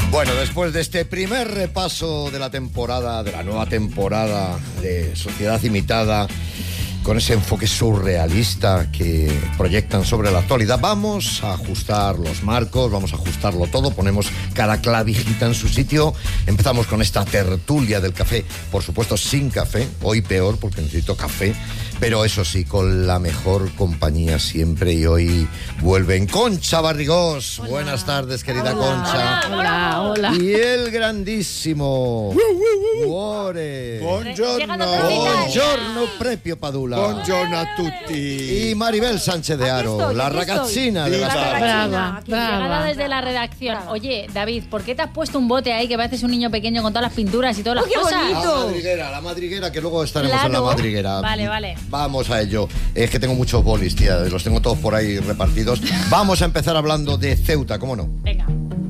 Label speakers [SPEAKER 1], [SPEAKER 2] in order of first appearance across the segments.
[SPEAKER 1] Bueno, después de este primer repaso de la temporada, de la nueva temporada de Sociedad Imitada, con ese enfoque surrealista que proyectan sobre la actualidad, vamos a ajustar los marcos, vamos a ajustarlo todo, ponemos cada clavijita en su sitio. Empezamos con esta tertulia del café, por supuesto sin café, hoy peor porque necesito café, pero eso sí, con la mejor compañía siempre, y hoy vuelven Concha Barrigós. Hola. Buenas tardes, querida Concha.
[SPEAKER 2] Hola.
[SPEAKER 1] Y el grandísimo Cuore. Buongiorno Prepio Padula.
[SPEAKER 3] Buongiorno a tutti.
[SPEAKER 1] Y Maribel Sánchez de Aro, la ragazzina de la
[SPEAKER 2] Brava.
[SPEAKER 4] Llegada desde la redacción. Oye, David, ¿por qué te has puesto un bote ahí que pareces un niño pequeño con todas las pinturas y todas las cosas?
[SPEAKER 2] Bonito.
[SPEAKER 1] La madriguera, que luego estaremos en la madriguera.
[SPEAKER 4] Vale.
[SPEAKER 1] Vamos a ello. Es que tengo muchos bolis, tía, los tengo todos por ahí repartidos. Vamos a empezar hablando de Ceuta, ¿cómo no?
[SPEAKER 4] Venga.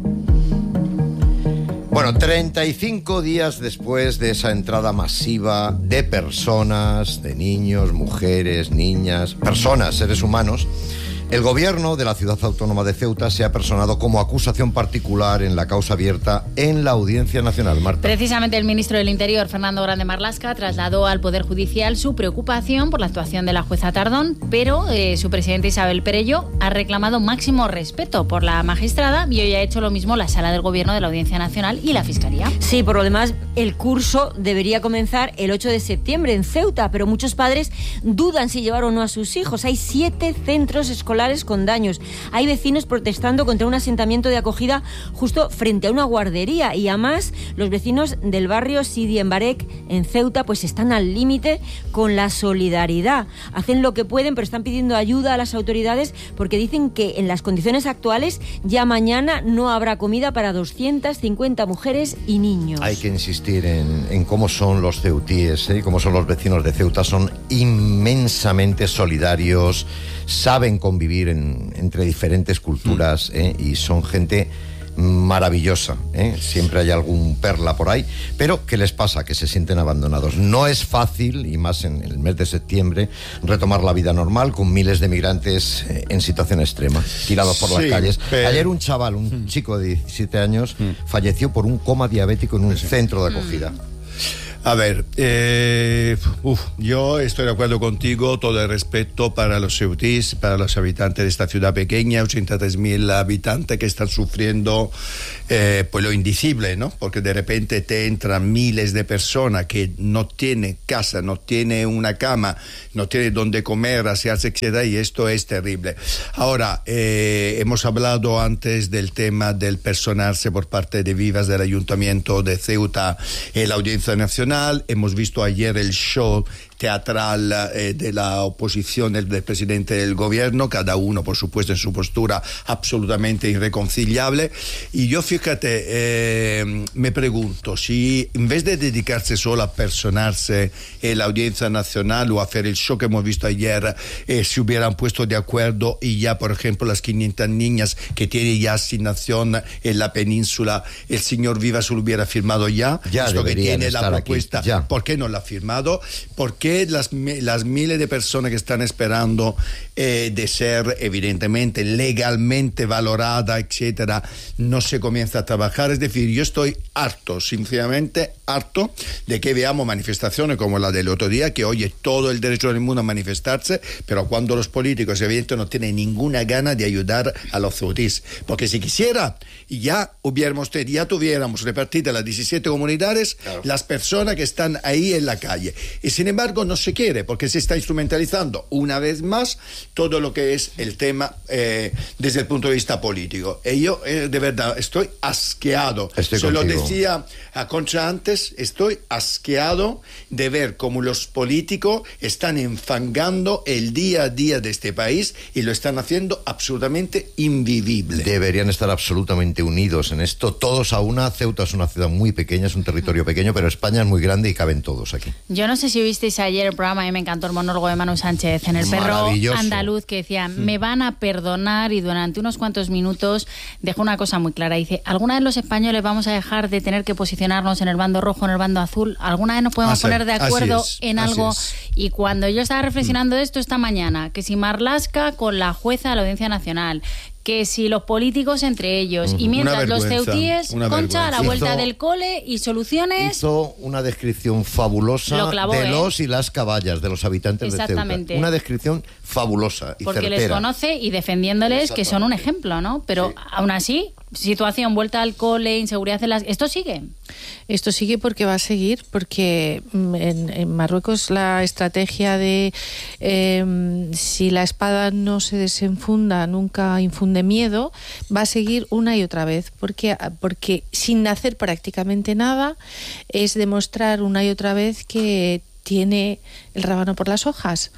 [SPEAKER 1] Bueno, 35 días después de esa entrada masiva de personas, de niños, mujeres, niñas, personas, seres humanos, el gobierno de la ciudad autónoma de Ceuta se ha personado como acusación particular en la causa abierta en la Audiencia Nacional. Marta.
[SPEAKER 4] Precisamente el ministro del Interior, Fernando Grande Marlaska, trasladó al Poder Judicial su preocupación por la actuación de la jueza Tardón, pero su presidenta Isabel Perello ha reclamado máximo respeto por la magistrada, y hoy ha hecho lo mismo la Sala del Gobierno de la Audiencia Nacional y la Fiscalía.
[SPEAKER 2] Sí, por lo demás, el curso debería comenzar el 8 de septiembre en Ceuta, pero muchos padres dudan si llevar o no a sus hijos. Hay 7 centros escolares con daños. Hay vecinos protestando contra un asentamiento de acogida justo frente a una guardería, y además los vecinos del barrio Sidi Embarek en Ceuta pues están al límite con la solidaridad. Hacen lo que pueden, pero están pidiendo ayuda a las autoridades porque dicen que en las condiciones actuales ya mañana no habrá comida para 250 mujeres y niños.
[SPEAKER 1] Hay que insistir en cómo son los ceutíes, cómo son los vecinos de Ceuta. Son inmensamente solidarios, saben convivir entre diferentes culturas, y son gente maravillosa, siempre hay algún perla por ahí, pero ¿qué les pasa? Que se sienten abandonados. No es fácil, y más en el mes de septiembre, retomar la vida normal con miles de migrantes en situación extrema, tirados por las calles. Ayer un chaval, un chico de 17 años, falleció por un coma diabético en un centro de acogida.
[SPEAKER 3] A ver, yo estoy de acuerdo contigo, todo el respeto para los ceutíes, para los habitantes de esta ciudad pequeña, 83.000 habitantes que están sufriendo pues lo indecible, ¿no? Porque de repente te entran miles de personas que no tienen casa, no tienen una cama, no tienen donde comer, asearse, etc. Y esto es terrible. Ahora, hemos hablado antes del tema del personarse por parte de Vivas del Ayuntamiento de Ceuta en la Audiencia Nacional. Hemos visto ayer el show teatral de la oposición del presidente del gobierno, cada uno por supuesto en su postura absolutamente irreconciliable, y yo fíjate, me pregunto si en vez de dedicarse solo a personarse en la Audiencia Nacional o a hacer el show que hemos visto ayer, se hubieran puesto de acuerdo y ya por ejemplo las 500 niñas que tienen ya asignación en la península, el señor Vivas lo hubiera firmado ya esto que tiene la propuesta, ¿por qué no la ha firmado? ¿Por qué las miles de personas que están esperando de ser evidentemente legalmente valorada, etcétera, no se comienza a trabajar? Es decir, yo estoy harto, sinceramente harto de que veamos manifestaciones como la del otro día, que oye todo el derecho del mundo a manifestarse, pero cuando los políticos evidentemente no tienen ninguna gana de ayudar a los ceutíes, porque si quisiera ya tuviéramos repartidas las 17 comunidades, claro, las personas que están ahí en la calle, y sin embargo no se quiere porque se está instrumentalizando una vez más todo lo que es el tema desde el punto de vista político, y yo de verdad estoy asqueado. Se lo decía a Concha antes, estoy asqueado de ver cómo los políticos están enfangando el día a día de este país y lo están haciendo absolutamente invivible.
[SPEAKER 1] Deberían estar absolutamente unidos en esto, todos a una. Ceuta es una ciudad muy pequeña, es un territorio pequeño, pero España es muy grande y caben todos aquí.
[SPEAKER 4] Yo no sé si visteis ayer el programa, a mí me encantó el monólogo de Manu Sánchez en El Perro Andaluz, que decía, me van a perdonar, y durante unos cuantos minutos dejó una cosa muy clara, dice, ¿alguna vez los españoles vamos a dejar de tener que posicionarnos en el bando rojo, en el bando azul? ¿Alguna vez nos podemos poner de acuerdo en algo? Y cuando yo estaba reflexionando de esto esta mañana, que si Marlaska con la jueza de la Audiencia Nacional, que si los políticos entre ellos, y mientras los ceutíes, Concha, a la vuelta del cole y soluciones...
[SPEAKER 1] Hizo una descripción fabulosa de los y las caballas, de los habitantes de Ceuta. Una descripción fabulosa y
[SPEAKER 4] porque
[SPEAKER 1] certera.
[SPEAKER 4] Les conoce y defendiéndoles que son un ejemplo, ¿no? Pero aún así, situación, vuelta al cole, inseguridad en las... ¿Esto sigue?
[SPEAKER 5] Esto sigue porque va a seguir, porque en Marruecos la estrategia de si la espada no se desenfunda, nunca infunde miedo, va a seguir una y otra vez, porque sin hacer prácticamente nada es demostrar una y otra vez que tiene el rábano por las hojas.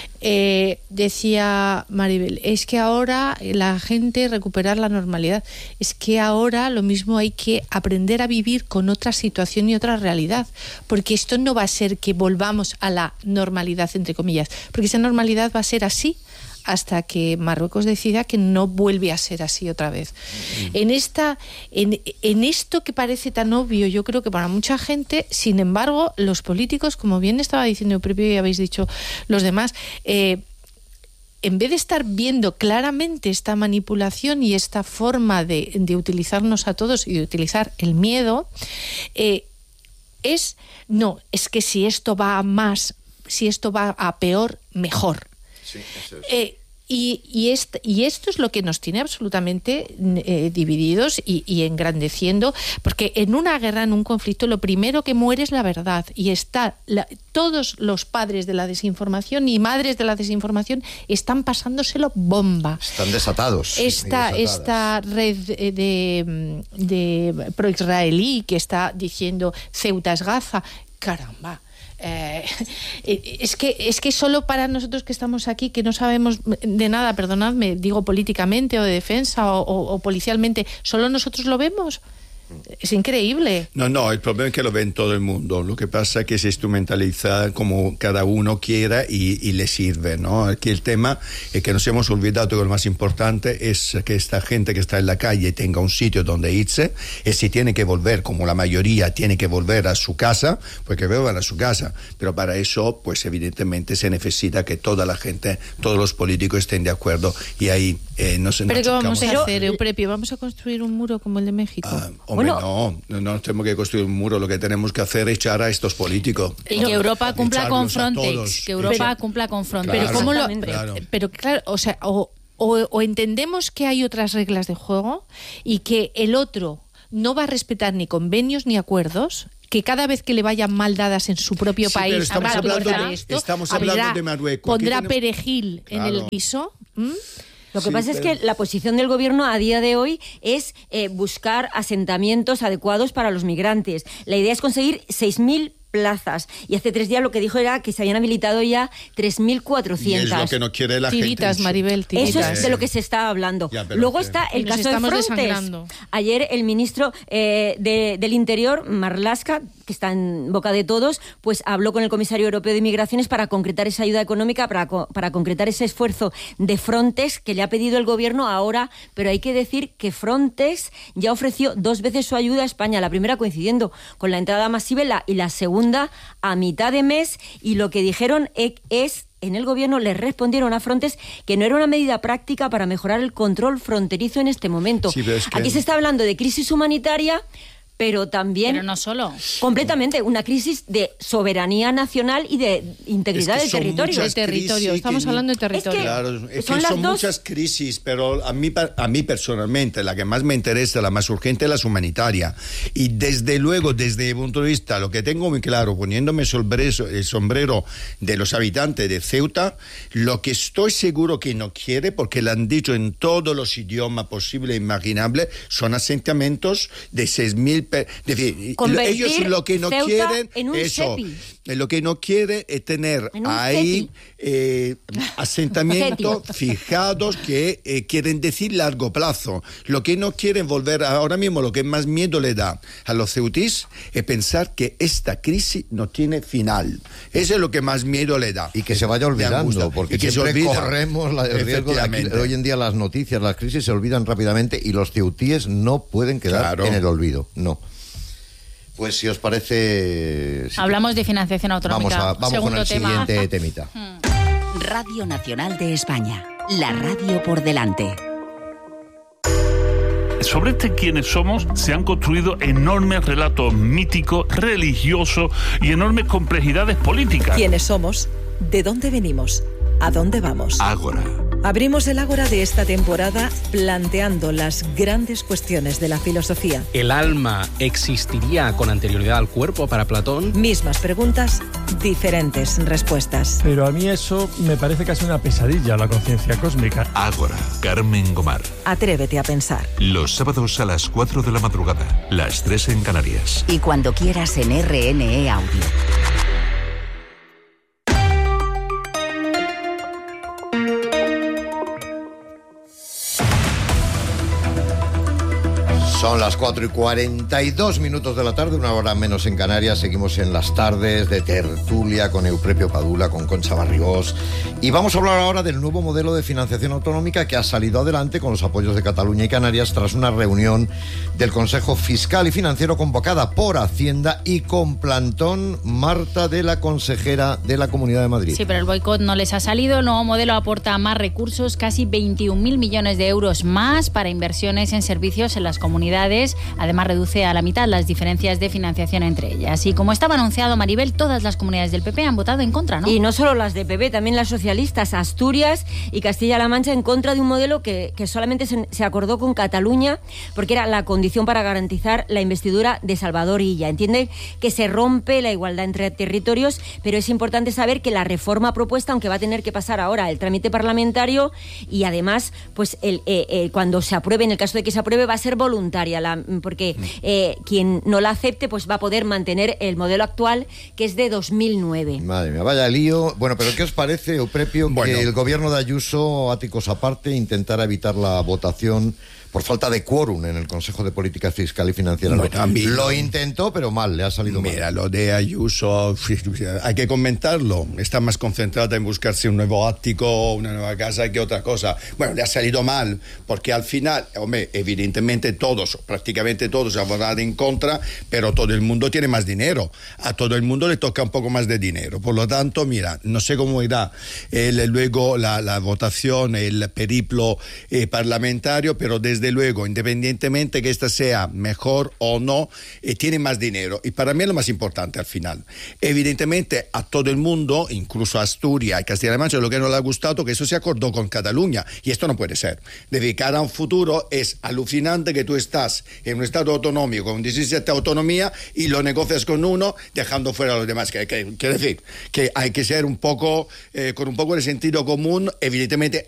[SPEAKER 5] Decía Maribel, es que ahora la gente recuperar la normalidad, es que ahora lo mismo hay que aprender a vivir con otra situación y otra realidad, porque esto no va a ser que volvamos a la normalidad, entre comillas, porque esa normalidad va a ser así hasta que Marruecos decida que no vuelve a ser así otra vez. En esto que parece tan obvio, yo creo que para mucha gente, sin embargo, los políticos, como bien estaba diciendo Prepio y habéis dicho los demás, en vez de estar viendo claramente esta manipulación y esta forma de utilizarnos a todos y de utilizar el miedo, es que si esto va a peor, mejor. Sí, eso es. Y esto es lo que nos tiene absolutamente divididos y engrandeciendo, porque en una guerra, en un conflicto, lo primero que muere es la verdad, y todos los padres de la desinformación y madres de la desinformación están pasándoselo bomba.
[SPEAKER 1] Están desatados.
[SPEAKER 5] Esta red de pro-israelí que está diciendo Ceuta es Gaza, caramba. Es que solo para nosotros que estamos aquí, que no sabemos de nada, perdonadme, digo políticamente o de defensa o policialmente, solo nosotros lo vemos. Es increíble.
[SPEAKER 3] No, el problema es que lo ven todo el mundo. Lo que pasa es que se instrumentaliza como cada uno quiera y le sirve, ¿no? Aquí el tema es que nos hemos olvidado que lo más importante es que esta gente que está en la calle tenga un sitio donde irse, y si tiene que volver, como la mayoría tiene que volver a su casa, pues que vuelvan a su casa. Pero para eso, pues evidentemente se necesita que toda la gente, todos los políticos estén de acuerdo, y ahí nos
[SPEAKER 5] ¿Pero qué vamos a hacer, Euprepio? ¿Vamos a construir un muro como el de México?
[SPEAKER 3] Hombre, no tenemos que construir un muro, lo que tenemos que hacer es echar a estos políticos.
[SPEAKER 4] Y que Europa cumpla con Frontex, que Europa cumpla con Frontex.
[SPEAKER 5] Pero ¿cómo lo? Pero claro, o sea, o entendemos que hay otras reglas de juego y que el otro no va a respetar ni convenios ni acuerdos, que cada vez que le vayan mal dadas en su propio país,
[SPEAKER 3] pero estamos hablando de Marruecos.
[SPEAKER 5] Pondrá perejil en el guiso.
[SPEAKER 2] Lo que pasa es que la posición del gobierno a día de hoy es buscar asentamientos adecuados para los migrantes. La idea es conseguir 6.000 plazas. Y hace 3 días lo que dijo era que se habían habilitado ya 3.400.
[SPEAKER 3] Y es lo que no quiere la
[SPEAKER 5] tiritas,
[SPEAKER 3] gente.
[SPEAKER 5] Maribel, tiritas.
[SPEAKER 2] Eso es de lo que se está hablando. Luego está el caso de Frontex. Ayer el ministro del Interior, Marlaska, que está en boca de todos, pues habló con el comisario europeo de Migraciones para concretar esa ayuda económica, para concretar ese esfuerzo de Frontex que le ha pedido el gobierno ahora, pero hay que decir que Frontex ya ofreció 2 veces su ayuda a España, la primera coincidiendo con la entrada masiva y la segunda a mitad de mes, y lo que dijeron es, en el gobierno les respondieron a Frontex que no era una medida práctica para mejorar el control fronterizo en este momento. Sí, aquí se está hablando de crisis humanitaria, pero también...
[SPEAKER 4] Pero no solo.
[SPEAKER 2] Completamente, una crisis de soberanía nacional y de integridad del territorio.
[SPEAKER 5] Estamos hablando de territorio.
[SPEAKER 3] Son muchas crisis, pero a mí personalmente, la que más me interesa, la más urgente, es la humanitaria. Y desde luego, desde mi punto de vista, lo que tengo muy claro, poniéndome el sombrero de los habitantes de Ceuta, lo que estoy seguro que no quiere, porque lo han dicho en todos los idiomas posibles e imaginables, son asentamientos de 6.000. Ellos lo que no
[SPEAKER 2] Ceuta
[SPEAKER 3] quieren
[SPEAKER 2] en un
[SPEAKER 3] eso,
[SPEAKER 2] CEPI.
[SPEAKER 3] Lo que no quiere es tener ahí asentamientos fijados que quieren decir largo plazo. Lo que no quieren volver ahora mismo, lo que más miedo le da a los ceutíes es pensar que esta crisis no tiene final. Eso es lo que más miedo le da.
[SPEAKER 1] Y que se vaya olvidando, porque siempre corremos el riesgo de hoy en día las noticias, las crisis se olvidan rápidamente y los ceutíes no pueden quedar en el olvido. No. Pues si os parece...
[SPEAKER 4] Hablamos de financiación autonómica.
[SPEAKER 1] Vamos con el siguiente temita.
[SPEAKER 6] Radio Nacional de España. La radio por delante. sobre quiénes somos se han construido enormes relatos míticos, religiosos y enormes complejidades políticas.
[SPEAKER 7] ¿Quiénes somos? ¿De dónde venimos? ¿A dónde vamos?
[SPEAKER 8] Ágora.
[SPEAKER 7] Abrimos el Ágora de esta temporada planteando las grandes cuestiones de la filosofía.
[SPEAKER 9] ¿El alma existiría con anterioridad al cuerpo para Platón?
[SPEAKER 7] Mismas preguntas, diferentes respuestas.
[SPEAKER 10] Pero a mí eso me parece casi una pesadilla, la conciencia cósmica.
[SPEAKER 8] Ágora, Carmen Gomar.
[SPEAKER 7] Atrévete a pensar.
[SPEAKER 8] Los sábados a las 4 de la madrugada, las 3 en Canarias.
[SPEAKER 11] Y cuando quieras en RNE Audio.
[SPEAKER 1] Son las 4:42 de la tarde, una hora menos en Canarias. Seguimos en las tardes de tertulia con Euprepio Padula, con Concha Barrigós. Y vamos a hablar ahora del nuevo modelo de financiación autonómica que ha salido adelante con los apoyos de Cataluña y Canarias tras una reunión del Consejo Fiscal y Financiero convocada por Hacienda y con plantón, Marta, de la consejera de la Comunidad de Madrid.
[SPEAKER 4] Sí, pero el boicot no les ha salido. El nuevo modelo aporta más recursos, casi 21.000 millones de euros más para inversiones en servicios en las comunidades. Además, reduce a la mitad las diferencias de financiación entre ellas. Y como estaba anunciado, Maribel, todas las comunidades del PP han votado en contra, ¿no?
[SPEAKER 2] Y no solo las de PP, también las socialistas, Asturias y Castilla-La Mancha, en contra de un modelo que solamente se acordó con Cataluña, porque era la condición para garantizar la investidura de Salvador Illa. Entiende que se rompe la igualdad entre territorios, pero es importante saber que la reforma propuesta, aunque va a tener que pasar ahora el trámite parlamentario y además, pues cuando se apruebe, en el caso de que se apruebe, va a ser voluntaria. Porque quien no la acepte pues va a poder mantener el modelo actual, que es de 2009.
[SPEAKER 1] Madre mía, vaya lío. Bueno, pero ¿qué os parece, Euprepio, que el gobierno de Ayuso, áticos aparte, intentara evitar la votación por falta de quórum en el Consejo de Política Fiscal y Financiera? Lo intentó, pero mal, le ha salido mal.
[SPEAKER 3] Mira, lo de Ayuso, hay que comentarlo. Está más concentrada en buscarse un nuevo ático, una nueva casa, que otra cosa. Bueno, le ha salido mal, porque al final, hombre, evidentemente prácticamente todos han votado en contra, pero todo el mundo tiene más dinero. A todo el mundo le toca un poco más de dinero. Por lo tanto, mira, no sé cómo irá luego la votación, el periplo parlamentario, pero desde luego, independientemente que esta sea mejor o no, tiene más dinero. Y para mí es lo más importante al final. Evidentemente, a todo el mundo, incluso a Asturias y Castilla-La Mancha, lo que no le ha gustado que eso se acordó con Cataluña. Y esto no puede ser. De cara a un futuro, es alucinante que tú estás en un estado autonómico con 17 autonomías y lo negocias con uno, dejando fuera a los demás. Quiere decir que hay que ser un poco, con un poco de sentido común, evidentemente